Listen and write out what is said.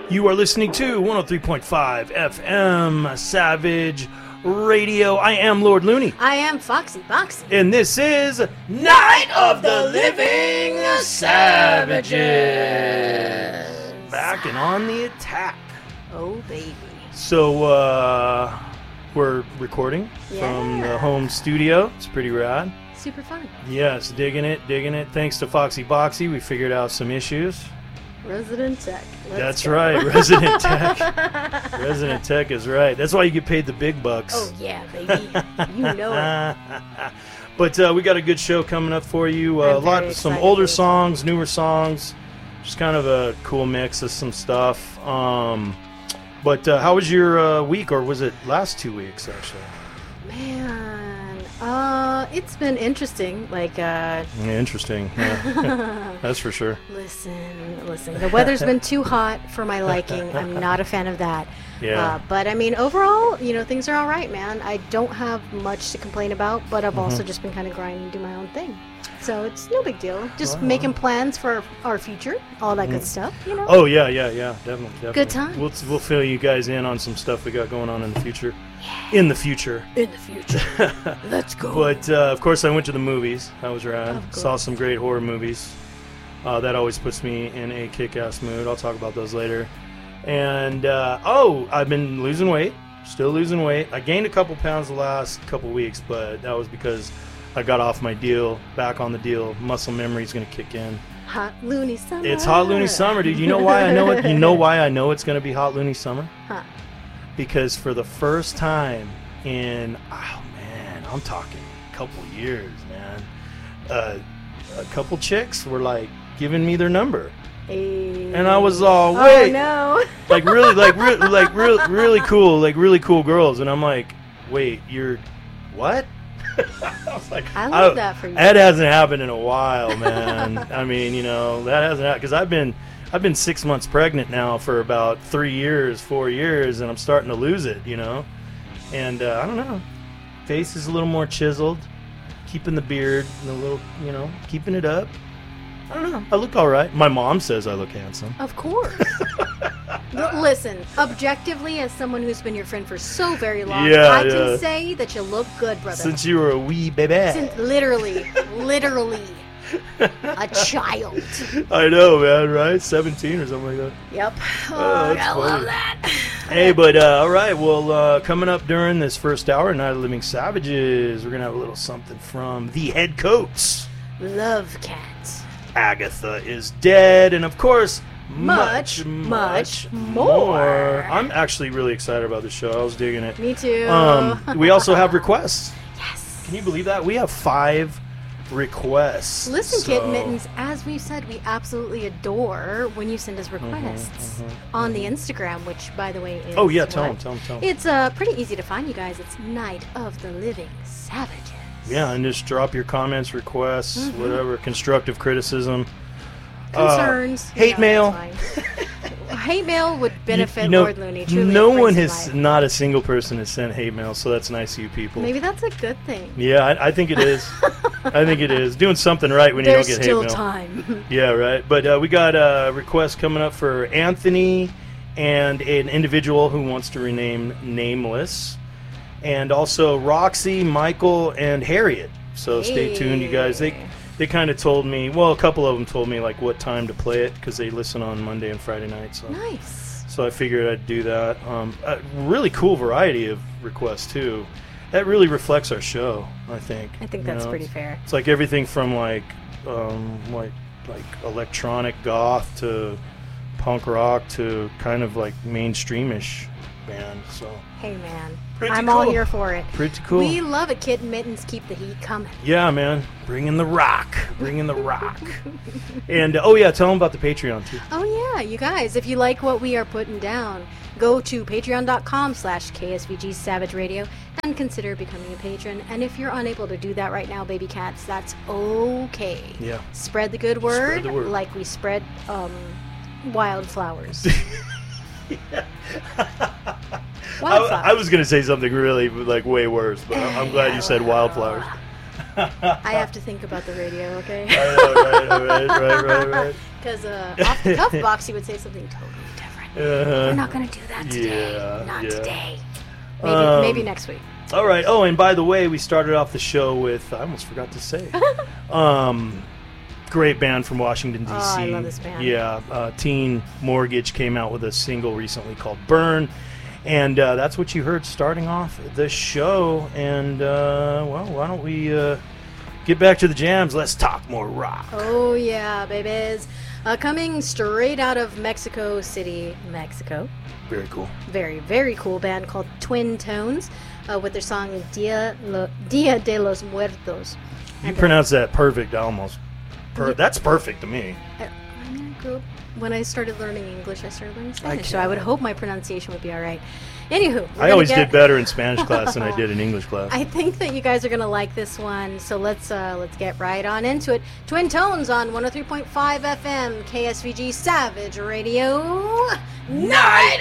You are listening to 103.5 FM Savage Radio. I am Lord Looney. I am Foxy Boxy. And this is Night of the Living Savages. Back and on the attack. Oh, baby. So, we're recording from the home studio. It's pretty rad. Super fun. Yes, digging it. Thanks to Foxy Boxy, we figured out some issues. Resident Tech. That's right, Resident Tech. Resident Tech is right. That's why you get paid the big bucks. Oh, yeah, baby. You know it. But we got a good show coming up for you. Some older songs, newer songs. Just kind of a cool mix of some stuff. But how was your week, or was it last 2 weeks, actually? Man, it's been interesting. Interesting. Yeah. That's for sure. Listen. The weather's been too hot for my liking. I'm not a fan of that. Yeah. But I mean, overall, things are all right, man. I don't have much to complain about, but I've also just been kind of grinding and do my own thing. So it's no big deal. Just making plans for our future, all that good stuff, Oh, yeah, definitely. Good time. We'll fill you guys in on some stuff we got going on in the future. Yeah. In the future. Let's go. But, of course, I went to the movies. That was rad. Saw some great horror movies. That always puts me in a kick-ass mood. I'll talk about those later. And, I've been losing weight. Still losing weight. I gained a couple pounds the last couple weeks, but that was because I got off my deal, back on the deal. Muscle memory is going to kick in. Hot Looney Summer. It's Hot Looney Summer, dude. You know why I know it? You know why I know it's going to be Hot Looney Summer? Huh. Because for the first time in, I'm talking a couple years, man. A couple chicks were like giving me their number. Hey. And I was all, wait. Oh, no. really cool, really cool girls. And I'm like, wait, you're what? I was like, I love that for you. That hasn't happened in a while, man. I mean, that hasn't happened because I've been 6 months pregnant now for about 4 years, and I'm starting to lose it, And I don't know, face is a little more chiseled, keeping the beard and a little, keeping it up. I don't know. I look all right. My mom says I look handsome. Of course. Listen, objectively, as someone who's been your friend for so very long, I can say that you look good, brother. Since you were a wee baby. Since literally, a child. I know, man, right? 17 or something like that. Yep. I love that. Hey, but all right, well, coming up during this first hour, Night of the Living Savages, we're going to have a little something from the Head Coats. Love cats. Agatha is dead, and of course, much more. I'm actually really excited about this show. I was digging it. Me too. We also have requests. Yes. Can you believe that? We have 5 requests. Listen, Kitten Mittens, as we've said, we absolutely adore when you send us requests on the Instagram, which, by the way, is... Oh, yeah, tell them. It's pretty easy to find, you guys. It's Night of the Living Savages. Yeah, and just drop your comments, requests, whatever, constructive criticism. Concerns. Hate mail. Hate mail would benefit Lord Looney. Truly, not a single person has sent hate mail, so that's nice of you people. Maybe that's a good thing. Yeah, I think it is. I think it is. Doing something right when you don't get hate mail. There's still time. Yeah, right. But we got a request coming up for Anthony and an individual who wants to rename Nameless. And also Roxy, Michael, and Harriet. So stay tuned, you guys. They kind of told me, well, a couple of them told me like what time to play it because they listen on Monday and Friday night. So nice. So I figured I'd do that. A really cool variety of requests too. That really reflects our show, I think. I think that's pretty fair. It's like everything from like electronic goth to punk rock to kind of like mainstreamish band. So hey, man. I'm all here for it. Pretty cool. We love it, Kitten Mittens. Keep the heat coming. Yeah, man. Bring in the rock. And, tell them about the Patreon, too. Oh, yeah. You guys, if you like what we are putting down, go to patreon.com/KSVG Savage Radio and consider becoming a patron. And if you're unable to do that right now, baby cats, that's okay. Yeah. Spread the good word. Like we spread wildflowers. I was going to say something really way worse, but I'm glad you said wildflowers. I have to think about the radio, okay? I know, right. Because off the cuff, Boxy would say something totally different. We're not going to do that today. Yeah, not yeah. today. Maybe next week. All right. Oh, and by the way, we started off the show with, I almost forgot to say, great band from Washington, D.C. Oh, I love this band. Yeah. Teen Mortgage came out with a single recently called Burn. And that's what you heard starting off the show. And, well, why don't we get back to the jams? Let's talk more rock. Oh, yeah, babies. Coming straight out of Mexico City, Mexico. Very cool. Very, very cool band called Twin Tones with their song Dia de los Muertos. You pronounce that perfect almost. That's perfect to me. When I started learning English, I started learning Spanish, so I would hope my pronunciation would be all right. Anywho, I always did better in Spanish class than I did in English class. I think that you guys are going to like this one, so let's get right on into it. Twin Tones on 103.5 FM, KSVG Savage Radio.